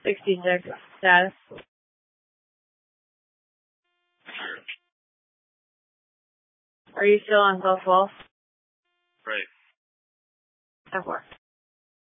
66 status. Are you still on call 12? Right. That works.